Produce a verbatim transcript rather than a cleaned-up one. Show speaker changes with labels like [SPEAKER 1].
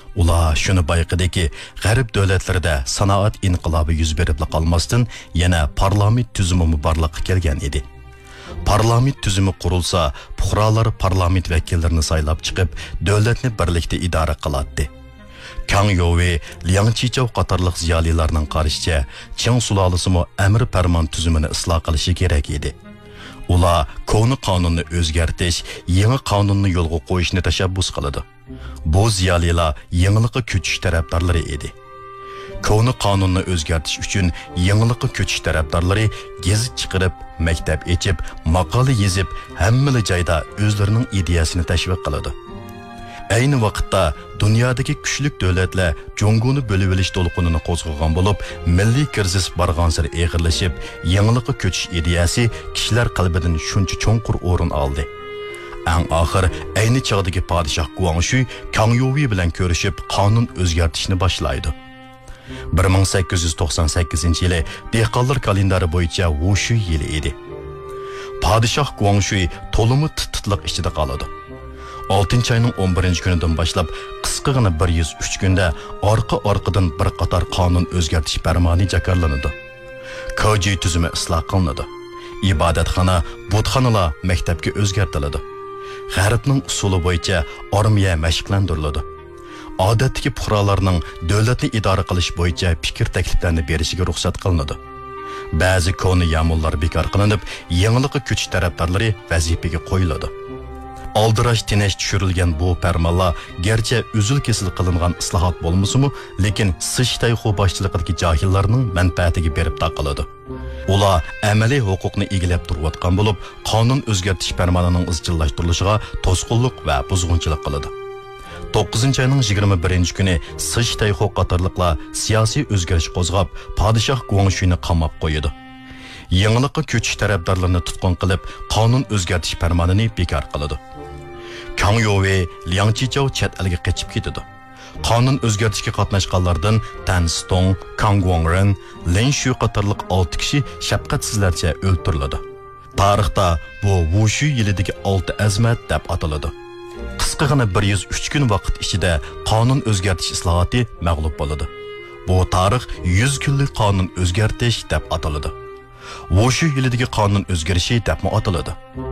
[SPEAKER 1] Ular shuni bayqidiki, g'arb davlatlarida sanoat inqilobi yuz berib qolmasdan yana parlament tuzumi muborliqqa kelgan edi. Parlament tuzumi qurilsa, fuqarolar parlament vakillarini saylab chiqib, davlatni birlikda idora qiladi. Kang Youwei, Liang Qichao qatorliq ziyolilarning qarashicha, Qing sulolasimu amr farmon tuzumini isloh qilishi kerak edi. Ular koni qonunni o'zgartirish, yangi qonunni yo'lga qo'yishni tashabbus qiladi. Bu ziyolilar yangilikqa ko'chish tarafdorlari edi. Koni qonunni o'zgartirish uchun yangilikqa ko'chish tarafdorlari gezit chiqarib, maktab echib, maqola yozib, hamma joyda o'zlarining ideyasini tashviq qiladi. Ayni vaqtda dunyodagi kuchli davlatlar Jonguni bo'lib olish to'lqinini qo'zg'agan bo'lib, milliy krizis borgan sari eg'irlashib, yangilikqa ko'chish ideyasi kishilar qalbidan shuncha cho'nqur o'rin oldi. Eng oxir ayni chog'dagi podshoh Guangshui Kang Youwei bilan ko'rishib, qonun o'zgartirishni boshlaydi. bir ming sakkiz yuz to'qson sakkizinchi yili dehqonlar kalendari bo'yicha Wushu yili edi. Podshoh Guangshui to'limi titliq ichida qoladi. oltinchi oyning o'n birinchi kunidan boshlab qisqagina bir yuz uch kunda orqa-orqadan bir qator qonun o'zgartirish farmoni jakarlanadi. Koji tuzumi isloh qilinadi. Ibodatxona, butxonalar maktabga o'zgartiriladi. G'arbning usuli bo'yicha armiya mashqlantiriladi. Odatdagi fuqarolarning davlatni idora qilish bo'yicha fikr takliflarini berishiga ruxsat qilinadi. Ba'zi koni yamullar bekor qilinib, yangilikqa ko'chish tarafdorlari vazifaga qo'yiladi. Aldirash tinash tushirilgan bu farmonlar garchi uzul kesil qilingan islohot bo'lmasa-mu, lekin Sish Tayxu boshchiligidagi johillarning manfaatiga berib taqiladi. Ular amaliy huquqni egallab turayotgan bo'lib, qonun o'zgartirish farmonining izchillashtirilishiga to'sqinlik va buzg'unchilik qiladi. to'qqizinchi oyning yigirma birinchi kuni Sish Tayxu qatorliqlar siyosiy o'zgarish qo'zg'ab, podshoh Guangshuini qamab qo'yadi. Yangilikqa ko'chish tarafdorlarini tutqun qilib, qonun o'zgartirish farmonini bekor qiladi. Kang Youwei, Liang Qichao chet elga qochib ketadi. Qonun o'zgartirishga qatnashganlardan Tan Stong, Kang Guangren, Lin Shu qatorliq olti kishi shafqatsizlarcha o'ldiriladi. Tarixda bu Wushu yilidagi olti azmat deb ataladi. Qisqagina bir yuz uch kun vaqt ichida qonun o'zgartirish islohoti mag'lub bo'ladi. Bu tarix yuz kunlik qonun o'zgartirish deb ataladi. Wushu yilidagi qonun o'zgarishi deb ataladi.